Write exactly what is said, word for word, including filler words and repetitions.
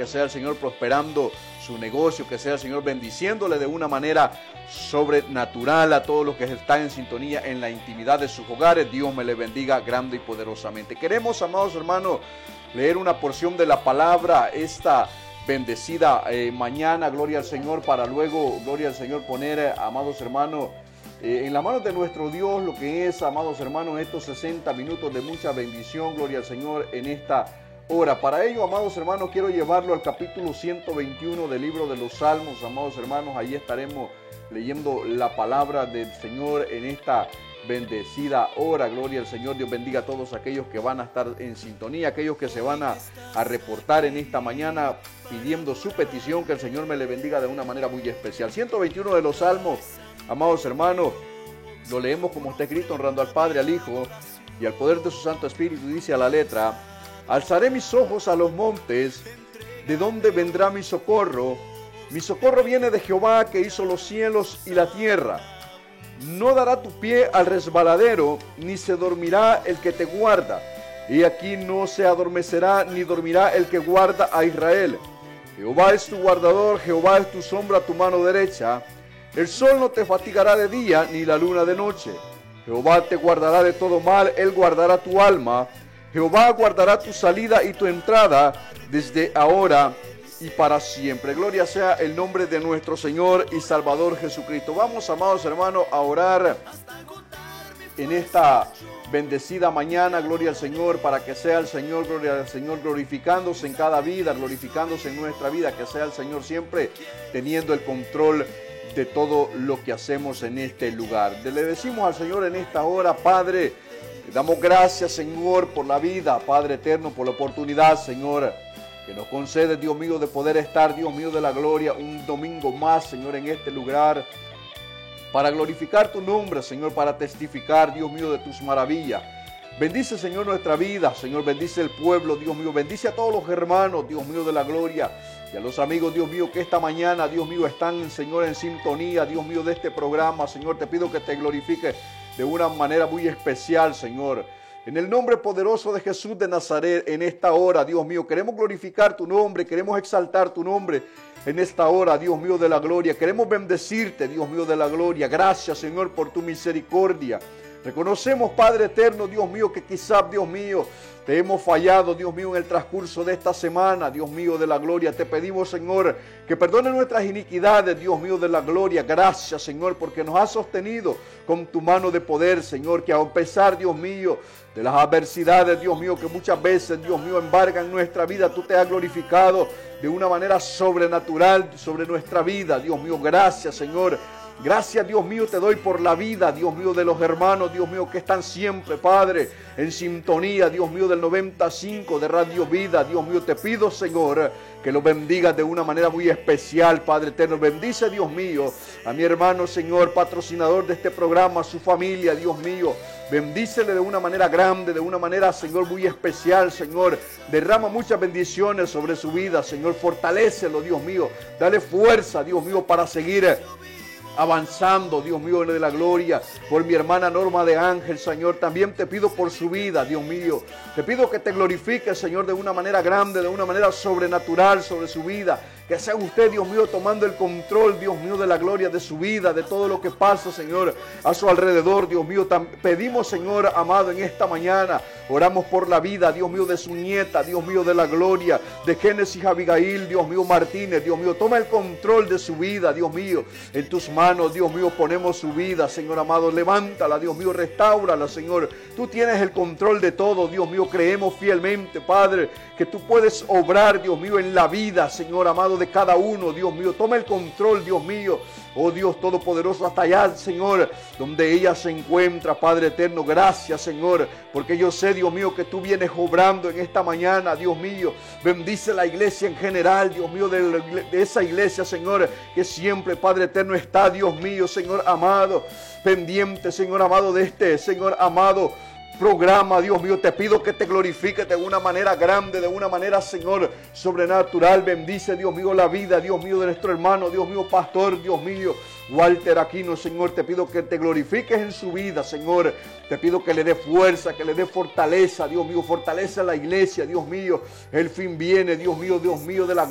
que sea el Señor prosperando su negocio, que sea el Señor bendiciéndole de una manera sobrenatural a todos los que están en sintonía en la intimidad de sus hogares. Dios me le bendiga grande y poderosamente. Queremos, amados hermanos, leer una porción de la palabra esta bendecida eh, mañana, gloria al Señor, para luego, gloria al Señor, poner, eh, amados hermanos, eh, en las manos de nuestro Dios lo que es, amados hermanos, estos sesenta minutos de mucha bendición, gloria al Señor, en esta hora. Para ello, amados hermanos, quiero llevarlo al capítulo ciento veintiuno del libro de los Salmos, amados hermanos. Ahí estaremos leyendo la palabra del Señor en esta bendecida hora, gloria al Señor. Dios bendiga a todos aquellos que van a estar en sintonía, aquellos que se van a, a reportar en esta mañana pidiendo su petición, que el Señor me le bendiga de una manera muy especial. ciento veintiuno de los Salmos, amados hermanos, lo leemos como está escrito, honrando al Padre, al Hijo y al poder de su Santo Espíritu. Dice a la letra: alzaré mis ojos a los montes, ¿de dónde vendrá mi socorro? Mi socorro viene de Jehová, que hizo los cielos y la tierra. No dará tu pie al resbaladero, ni se dormirá el que te guarda. Y aquí no se adormecerá, ni dormirá el que guarda a Israel. Jehová es tu guardador, Jehová es tu sombra a tu mano derecha. El sol no te fatigará de día, ni la luna de noche. Jehová te guardará de todo mal, Él guardará tu alma. Jehová guardará tu salida y tu entrada, desde ahora y para siempre. Gloria sea el nombre de nuestro Señor y Salvador Jesucristo. Vamos, amados hermanos, a orar en esta bendecida mañana, gloria al Señor, para que sea el Señor, gloria al Señor, glorificándose en cada vida, glorificándose en nuestra vida, que sea el Señor siempre teniendo el control de todo lo que hacemos en este lugar. Le decimos al Señor en esta hora: Padre, le damos gracias, Señor, por la vida, Padre eterno, por la oportunidad, Señor, que nos concede, Dios mío, de poder estar, Dios mío de la gloria, un domingo más, Señor, en este lugar, para glorificar tu nombre, Señor, para testificar, Dios mío, de tus maravillas. Bendice, Señor, nuestra vida, Señor, bendice el pueblo, Dios mío, bendice a todos los hermanos, Dios mío de la gloria, y a los amigos, Dios mío, que esta mañana, Dios mío, están, Señor, en sintonía, Dios mío, de este programa. Señor, te pido que te glorifiques de una manera muy especial, Señor. En el nombre poderoso de Jesús de Nazaret, en esta hora, Dios mío, queremos glorificar tu nombre, queremos exaltar tu nombre en esta hora, Dios mío de la gloria. Queremos bendecirte, Dios mío de la gloria. Gracias, Señor, por tu misericordia. Reconocemos, Padre eterno, Dios mío, que quizás, Dios mío, te hemos fallado, Dios mío, en el transcurso de esta semana, Dios mío de la gloria. Te pedimos, Señor, que perdone nuestras iniquidades, Dios mío de la gloria. Gracias, Señor, porque nos has sostenido con tu mano de poder, Señor, que a pesar, Dios mío, de las adversidades, Dios mío, que muchas veces, Dios mío, embargan nuestra vida, tú te has glorificado de una manera sobrenatural sobre nuestra vida, Dios mío. Gracias, Señor. Gracias, Dios mío, te doy por la vida, Dios mío, de los hermanos, Dios mío, que están siempre, Padre, en sintonía, Dios mío, del noventa y cinco de Radio Vida. Dios mío, te pido, Señor, que lo bendigas de una manera muy especial, Padre eterno. Bendice, Dios mío, a mi hermano, Señor, patrocinador de este programa, a su familia, Dios mío. Bendícele de una manera grande, de una manera, Señor, muy especial, Señor. Derrama muchas bendiciones sobre su vida, Señor. Fortalécelo, Dios mío. Dale fuerza, Dios mío, para seguir avanzando, Dios mío, de la gloria. Por mi hermana Norma de Ángel, Señor, también te pido por su vida, Dios mío. Te pido que te glorifiques, Señor, de una manera grande, de una manera sobrenatural sobre su vida. Que sea usted, Dios mío, tomando el control, Dios mío, de la gloria de su vida, de todo lo que pasa, Señor, a su alrededor, Dios mío. Pedimos, Señor amado, en esta mañana, oramos por la vida, Dios mío, de su nieta, Dios mío, de la gloria, de Génesis Abigail, Dios mío, Martínez, Dios mío. Toma el control de su vida, Dios mío, en tus manos, Dios mío, ponemos su vida, Señor amado. Levántala, Dios mío, restáurala, Señor. Tú tienes el control de todo, Dios mío. Creemos fielmente, Padre, que tú puedes obrar, Dios mío, en la vida, Señor amado, de cada uno, Dios mío. Toma el control, Dios mío. Oh Dios Todopoderoso, hasta allá, Señor, donde ella se encuentra, Padre eterno. Gracias, Señor, porque yo sé, Dios mío, que tú vienes obrando en esta mañana, Dios mío. Bendice la iglesia en general, Dios mío, de, de esa iglesia, Señor, que siempre, Padre eterno, está, Dios mío, Señor amado, pendiente, Señor amado, de este, Señor amado, programa, Dios mío. Te pido que te glorifiques de una manera grande, de una manera, Señor, sobrenatural. Bendice, Dios mío, la vida, Dios mío, de nuestro hermano, Dios mío, pastor, Dios mío, Walter Aquino, Señor. Te pido que te glorifiques en su vida, Señor. Te pido que le dé fuerza, que le dé fortaleza, Dios mío. Fortalece a la iglesia, Dios mío. El fin viene, Dios mío, Dios mío, de la